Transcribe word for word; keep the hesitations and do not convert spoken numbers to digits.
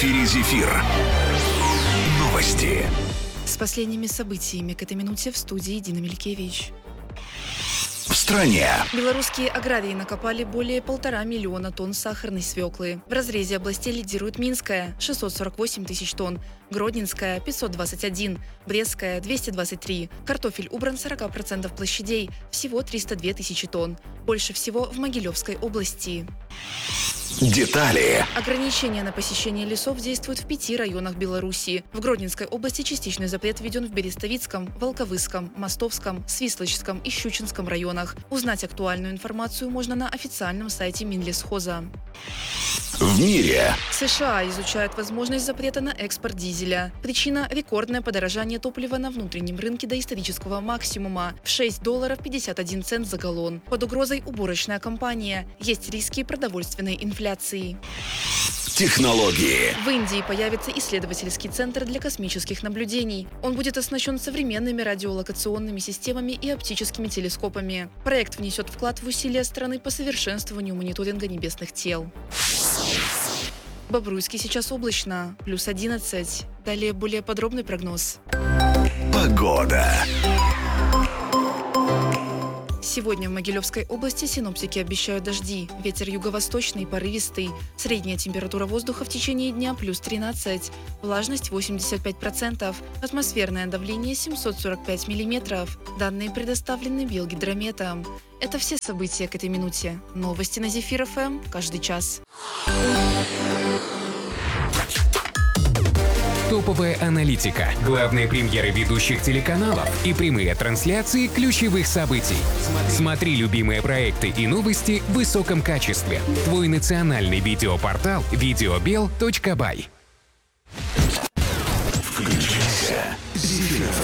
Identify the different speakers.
Speaker 1: эфире «Зефир». Новости.
Speaker 2: С последними событиями к этой минуте в студии Дина Мелькевич.
Speaker 1: В стране.
Speaker 2: Белорусские аграрии накопали более полтора миллиона тонн сахарной свеклы. В разрезе областей лидирует Минская – шестьсот сорок восемь тысяч тонн, Гродненская – пятьсот двадцать один, Брестская – двести двадцать три. Картофель убран сорок процентов площадей, всего триста две тысячи тонн. Больше всего в Могилевской области.
Speaker 1: Детали.
Speaker 2: Ограничения на посещение лесов действуют в пяти районах Беларуси. В Гродненской области частичный запрет введен в Берестовицком, Волковыском, Мостовском, Свислочском и Щучинском районах. Узнать актуальную информацию можно на официальном сайте Минлесхоза.
Speaker 1: В мире.
Speaker 2: США изучают возможность запрета на экспорт дизеля. Причина – рекордное подорожание топлива на внутреннем рынке до исторического максимума в шесть долларов пятьдесят один цент за галлон. Под угрозой уборочная компания. Есть риски продовольственной инфляции.
Speaker 1: Технологии.
Speaker 2: В Индии появится исследовательский центр для космических наблюдений. Он будет оснащен современными радиолокационными системами и оптическими телескопами. Проект внесет вклад в усилия страны по совершенствованию мониторинга небесных тел. В Бобруйске сейчас облачно, плюс одиннадцать. Далее более подробный прогноз.
Speaker 1: Погода.
Speaker 2: Сегодня в Могилевской области синоптики обещают дожди. Ветер юго-восточный, порывистый. Средняя температура воздуха в течение дня плюс тринадцать. Влажность восемьдесят пять процентов. Атмосферное давление семьсот сорок пять миллиметров. Данные предоставлены Белгидрометом. Это все события к этой минуте. Новости на Зефир эф эм каждый час.
Speaker 3: Топовая аналитика, главные премьеры ведущих телеканалов и прямые трансляции ключевых событий. Смотри любимые проекты и новости в высоком качестве. Твой национальный видеопортал видеобел точка бай.
Speaker 1: Включайся. Зефир.